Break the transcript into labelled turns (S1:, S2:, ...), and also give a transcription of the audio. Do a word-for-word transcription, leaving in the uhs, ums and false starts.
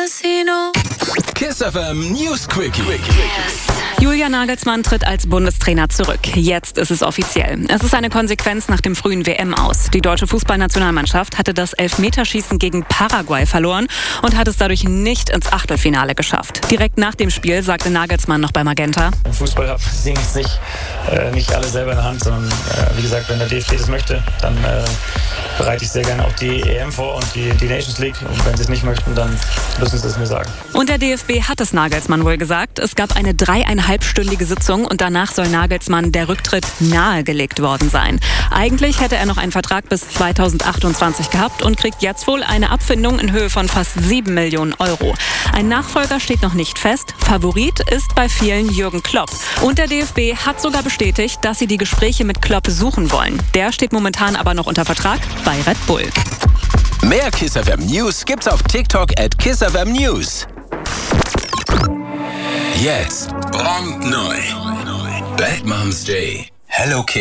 S1: Casino.
S2: Kiss F M News Quickie.
S3: Julian Nagelsmann tritt als Bundestrainer zurück. Jetzt ist es offiziell. Es ist eine Konsequenz nach dem frühen W M-Aus. Die deutsche Fußballnationalmannschaft hatte das Elfmeterschießen gegen Paraguay verloren und hat es dadurch nicht ins Achtelfinale geschafft. Direkt nach dem Spiel sagte Nagelsmann noch bei Magenta:
S4: Im Fußball haben die Dinge nicht, äh, nicht alle selber in der Hand, sondern äh, wie gesagt, wenn der D F B das möchte, dann äh, bereite ich sehr gerne auch die E M vor und die, die Nations League. Und wenn sie es nicht möchten, dann müssen sie es mir sagen.
S3: Und der D F B hat es Nagelsmann wohl gesagt. Es gab eine dreieinhalbstündige Sitzung und danach soll Nagelsmann der Rücktritt nahegelegt worden sein. Eigentlich hätte er noch einen Vertrag bis zweitausendachtundzwanzig gehabt und kriegt jetzt wohl eine Abfindung in Höhe von fast sieben Millionen Euro. Ein Nachfolger steht noch nicht fest. Favorit ist bei vielen Jürgen Klopp. Und der D F B hat sogar bestätigt, dass sie die Gespräche mit Klopp suchen wollen. Der steht momentan aber noch unter Vertrag bei Red Bull.
S2: Mehr Kiss F M News gibt's auf TikTok at Kiss F M News. Jetzt brandneu. Bad Moms Day. Hello Kids.